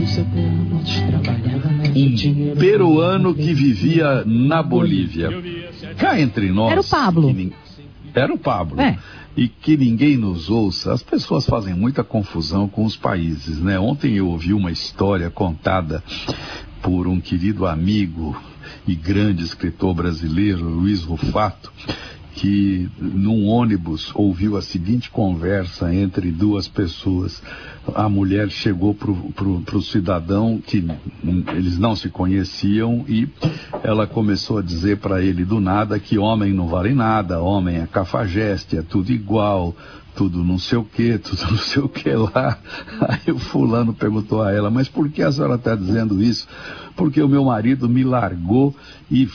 Um peruano que vivia na Bolívia. Cá entre nós... Era o Pablo. Era o Pablo. E que ninguém nos ouça. As pessoas fazem muita confusão com os países, né? Ontem eu ouvi uma história contada por um querido amigo e grande escritor brasileiro, Luiz Rufato, que num ônibus ouviu a seguinte conversa entre duas pessoas. A mulher chegou pro cidadão, que eles não se conheciam, e ela começou a dizer para ele do nada que homem não vale nada, homem é cafajeste, é tudo igual, tudo não sei o que, tudo não sei o que lá. Aí o fulano perguntou a ela, mas por que a senhora está dizendo isso? Porque o meu marido me largou e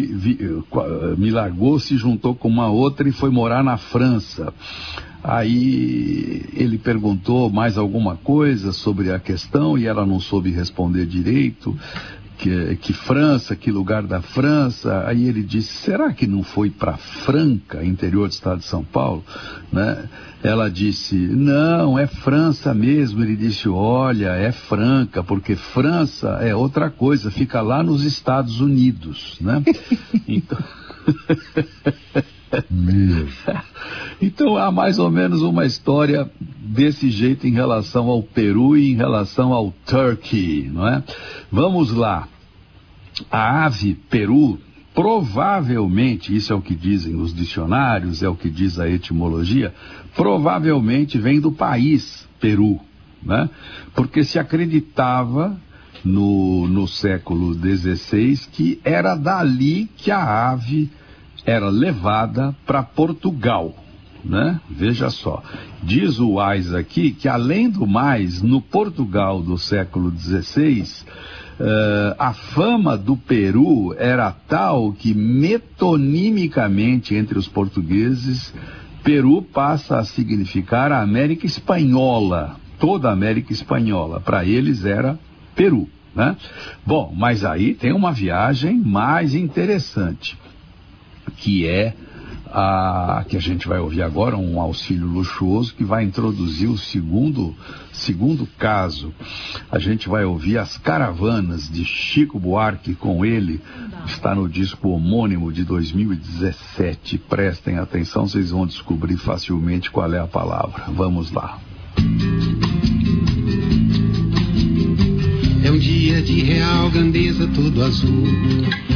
se juntou com uma outra e foi morar na França. Aí ele perguntou mais alguma coisa sobre a questão e ela não soube responder direito. Que França, que lugar da França? Aí ele disse, será que não foi para Franca, interior do estado de São Paulo? Né? Ela disse, não, é França mesmo. Ele disse, olha, é Franca, porque França é outra coisa, fica lá nos Estados Unidos, né? Então... Então há mais ou menos uma história desse jeito em relação ao Peru e em relação ao Turkey, não é? Vamos lá. A ave peru, provavelmente, isso é o que dizem os dicionários, é o que diz a etimologia, provavelmente vem do país Peru, né? Porque se acreditava no século XVI que era dali que a ave era levada para Portugal, né? Veja só, diz o Wise aqui que além do mais, no Portugal do século XVI, a fama do Peru era tal que metonimicamente entre os portugueses, Peru passa a significar a América Espanhola, toda a América Espanhola, para eles era Peru, né? Bom, mas aí tem uma viagem mais interessante, que é a que a gente vai ouvir agora, um auxílio luxuoso que vai introduzir o segundo caso. A gente vai ouvir As Caravanas de Chico Buarque, com ele, está no disco homônimo de 2017. Prestem atenção, vocês vão descobrir facilmente qual é a palavra. Vamos lá. É um dia de real grandeza, todo azul.